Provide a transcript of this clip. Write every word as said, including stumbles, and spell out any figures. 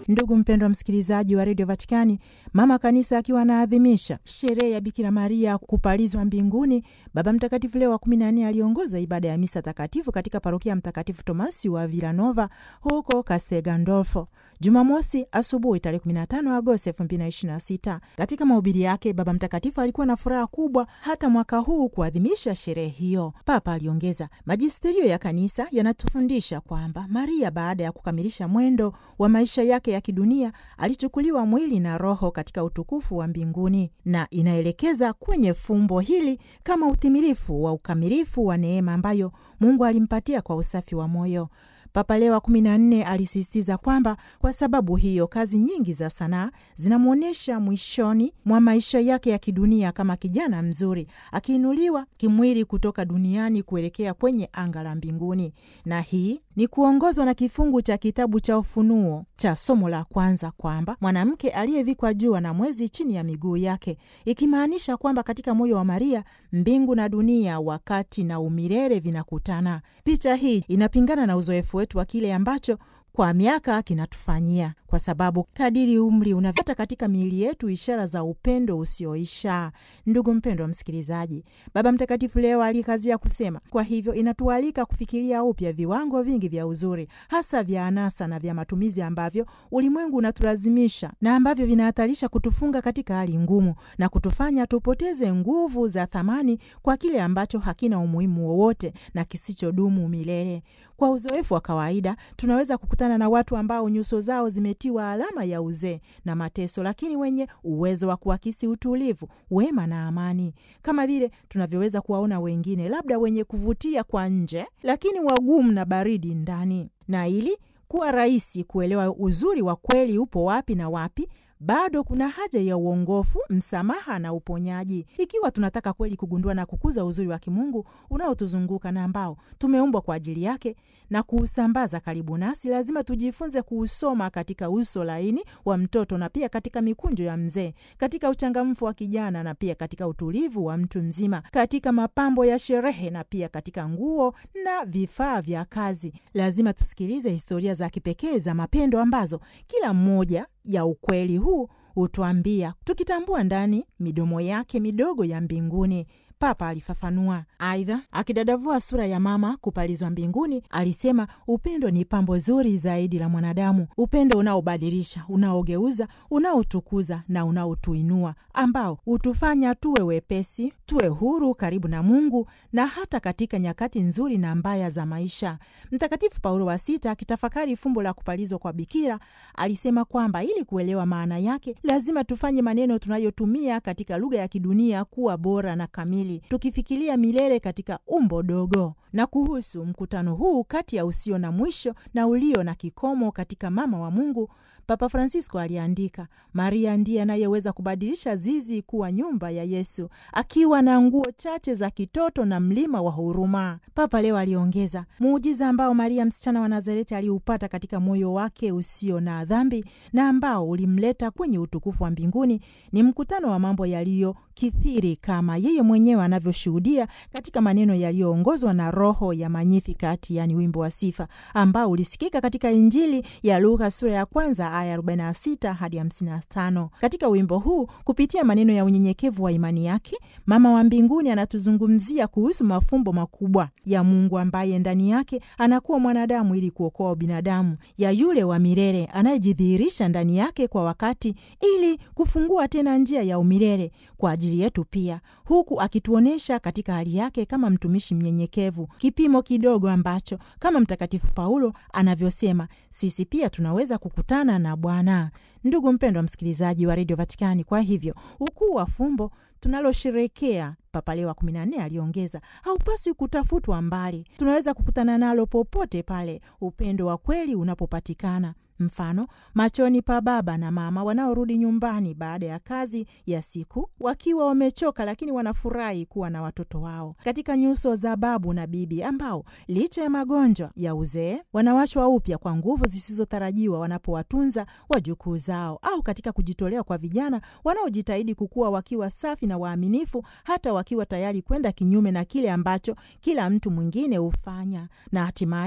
Ndugu mpendwa msikilizaji wa Radio Vatikani, mama kanisa akiwa anaadhimisha sherehe ya Bikira Maria kupalizwa mbinguni, Baba Mtakatifu Leo wa kumi na nne aliongoza ibada ya misa takatifu katika parokia ya Mtakatifu Tomasi wa Villanova huko Castel Gandolfo Jumamosi asubuhi tarehe kumi na tano Agosti elfu mbili na ishirini na sita. Katika mahubiri yake, Baba Mtakatifu alikuwa na furaha kubwa hata mwaka huu kuadhimisha sherehe hiyo. Papa aliongeza, majisterio ya kanisa yanatufundisha kwamba Maria baada ya kukamilisha mwendo wa maisha yake ya kidunia alichukuliwa mwili na roho katika utukufu wa mbinguni, na inaelekeza kwenye fumbo hili kama utimilifu wa ukamilifu wa neema ambayo Mungu alimpatia kwa usafi wa moyo. Papa Leo wa kumi na nne alisisitiza kwamba kwa sababu hiyo kazi nyingi za sanaa zinamwonyesha mwishoni mwa maisha yake ya kidunia kama kijana mzuri akiinuliwa kimwili kutoka duniani kuelekea kwenye anga la mbinguni. Na hii ni kuongozwa na kifungu cha kitabu cha Ufunuo cha somo la kwanza kwamba mwanamke aliyevikwa jua na mwezi chini ya miguu yake, ikimaanisha kwamba katika moyo wa Maria mbingu na dunia, wakati na umilele vinakutana. Picha hii inapingana na uzoefu wetu wa kile ambacho kwa miaka kinatufanyia, kwa sababu kadiri umri unavita katika miili yetu ishara za upendo usioisha. Ndugu mpendwa wa msikilizaji, Baba Mtakatifu Leo alikazia kusema, kwa hivyo inatualika kufikiria upya viwango vingi vya uzuri, hasa vya anasa na vya matumizi ambavyo ulimwengu unatulazimisha na ambavyo vinahatarisha kutufunga katika hali ngumu na kutufanya tupoteze nguvu za thamani kwa kile ambacho hakina umuhimu wowote na kisichodumu milele. Kwa uzoefu wa kawaida tunaweza kukutana na watu ambao nyuso zao zimetiwa alama ya uzee na mateso, lakini wenye uwezo wa kuakisi utulivu, wema na amani, kama vile tunavyoweza kuwaona wengine, labda wenye kuvutia kwa nje lakini wagumu na baridi ndani. Na ili kuwa rahisi kuelewa uzuri wa kweli upo wapi na wapi, bado kuna haja ya uongofu, msamaha na uponyaji. Ikiwa tunataka kweli kugundua na kukuza uzuri wa kimungu unaotuzunguka na ambao tumeumbwa kwa ajili yake na kuusambaza karibu nasi, lazima tujifunze kuusoma katika uso laini wa mtoto na pia katika mikunjo ya mzee, katika uchangamfu wa kijana na pia katika utulivu wa mtu mzima, katika mapambo ya sherehe na pia katika nguo na vifaa vya kazi. Lazima tusikilize historia za kipekee za mapendo ambazo kila mmoja ya ukweli huu hutuambia, tukitambua ndani midomo yake midogo ya mbinguni. Papa alifafanua. Aidha, akidadavua sura ya mama kupalizwa mbinguni, alisema upendo ni pambo zuri zaidi la mwanadamu, upendo unaobadilisha, unaogeuza, unaotukuza na unaotuinua, ambao hutufanya tuwe wepesi, tuwe huru karibu na Mungu na hata katika nyakati nzuri na mbaya za maisha. Mtakatifu Paulo wa Sita akitafakari fumbo la kupalizwa kwa Bikira alisema kwamba ili kuelewa maana yake lazima tufanye maneno tunayotumia katika lugha ya kidunia kuwa bora na kamili, tukifikiria milele katika umbo dogo. Na kuhusu mkutano huu kati ya usio na mwisho na ulio na kikomo katika mama wa Mungu, Papa Francisco aliandika, Maria ndiye anayeweza kubadilisha zizi kuwa nyumba ya Yesu, akiwa na nguo chache za kitoto na mlima wa huruma. Papa Leo aliongeza, muujiza ambao Maria msichana wa Nazareti aliupata katika moyo wake usio na dhambi na ambao ulimleta kwenye utukufu wa mbinguni ni mkutano wa mambo yaliyo kithiri, kama yeye mwenyewe anavyoshuhudia katika maneno yaliyoongozwa na roho ya Magnificat, yani wimbo wa sifa ambao ulisikika katika Injili ya Luka sura ya kwanza aya arobaini na sita hadi hamsini na tano. Katika wimbo huu, kupitia maneno ya unyenyekevu wa imani yake, mama wa mbinguni anatuzungumzia kuhusu mafumbo makubwa ya Mungu ambaye ndani yake anakuwa mwanadamu ili kuokoa binadamu, ya yule wa milele anayejidhihirisha ndani yake kwa wakati ili kufungua tena njia ya umilele kwa ajili yetu pia, huku akituonesha katika hali yake kama mtumishi mnyenyekevu, kipimo kidogo ambacho kama Mtakatifu Paulo anavyosema, sisi pia tunaweza kukutana na Bwana. Ndugu mpendwa msikilizaji wa Radio Vatikani, kwa hivyo ukuu wa fumbo tunalosherekea, Papa Leo wa kumi na nne aliongeza, haupaswi kutafutwa mbali. Tunaweza kukutana nalo popote pale upendo wa kweli unapopatikana. Mfano, machoni pa baba na mama wanaorudi nyumbani baada ya kazi ya siku wakiwa wamechoka, lakini wanafurahi kuwa na watoto wao. Katika nyuso za babu na bibi ambao licha ya magonjwa ya uzee wanawashwa upya kwa nguvu zisizotarajiwa wanapowatunza wajukuu zao, au katika kujitolea kwa vijana wanaojitahidi kukua wakiwa safi na waaminifu, hata wakiwa tayari kwenda kinyume na kile ambacho kila mtu mwingine hufanya, na hatimaye